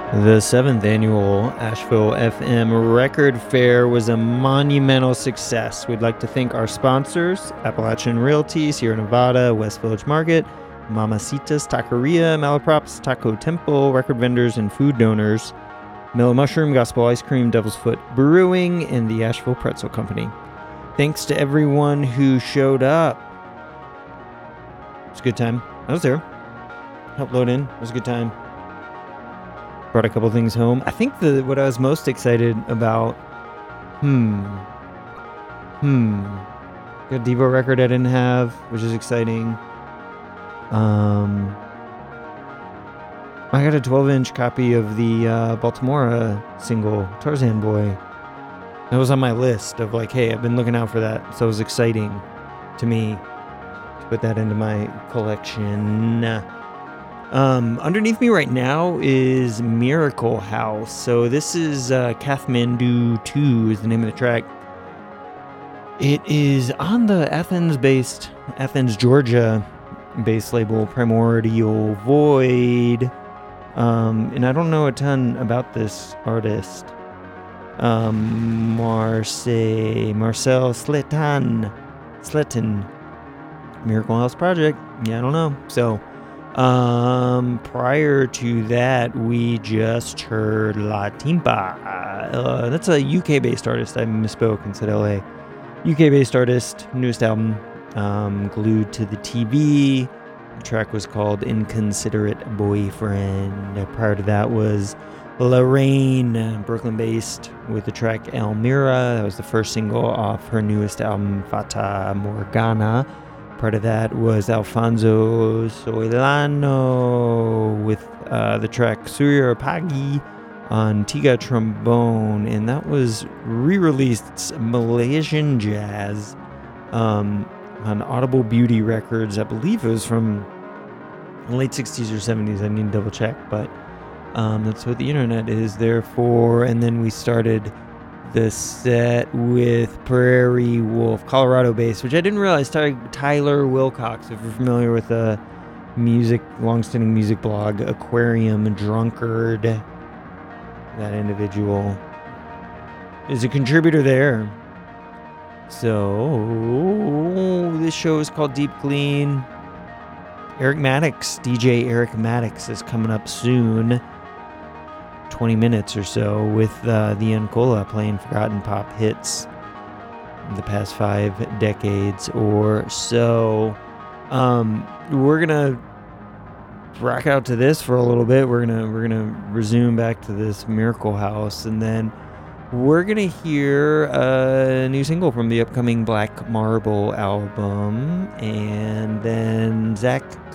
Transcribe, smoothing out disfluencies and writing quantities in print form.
The seventh annual Asheville FM Record Fair was a monumental success. We'd like to thank our sponsors, Appalachian Realty, Sierra Nevada, West Village Market, Mamacitas Taqueria, Malaprops Taco Temple, record vendors and food donors, Mellow Mushroom, Gospel Ice Cream, Devil's Foot Brewing, and the Asheville Pretzel Company. Thanks to everyone who showed up. It was a good time. I was there. Helped load in. It was a good time. Brought a couple things home. I think what I was most excited about, got a Devo record I didn't have, which is exciting. I got a 12-inch copy of the Baltimore single, Tarzan Boy. That was on my list of like, hey, I've been looking out for that. So it was exciting to me to put that into my collection. Underneath me right now is Miracle House. So this is Kathmandu 2 is the name of the track. It is on the Athens, Georgia based label Primordial Void. And I don't know a ton about this artist. Marcel Sletton. Miracle House Project. Yeah, I don't know. So prior to that, we just heard La Timpa. That's a UK-based artist. I misspoke and said LA. UK-based artist, newest album, Glued to the TV. The track was called Inconsiderate Boyfriend. Prior to that was Lorraine, Brooklyn-based, with the track Elmira. That was the first single off her newest album, Fata Morgana. Part of that was Alfonso Solano with the track Surya Pagi on Tiga Trombone, and that was re-released Malaysian Jazz on Audible Beauty Records. I believe it was from the late 60s or 70s. I need to double check, but that's what the internet is there for. And then we started the set with Prairie Wolf, Colorado-based, which I didn't realize. Tyler Wilcox, if you're familiar with the long-standing music blog Aquarium Drunkard, that individual is a contributor there. So this show is called Deep Clean. DJ Eric Maddox is coming up soon. 20 minutes or so with the Ancola playing forgotten pop hits in the past 5 decades or so. We're gonna rock out to this for a little bit. We're gonna resume back to this Miracle House, and then we're gonna hear a new single from the upcoming Black Marble album, and then Zach